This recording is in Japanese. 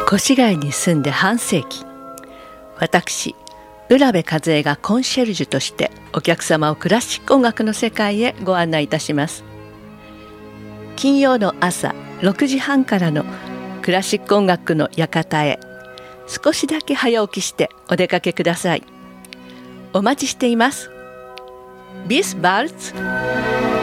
越谷に住んで半世紀、私浦部和恵がコンシェルジュとしてお客様をクラシック音楽の世界へご案内いたします。金曜の朝6時半からのクラシック音楽の館へ少しだけ早起きしてお出かけください。お待ちしています。Bis bald!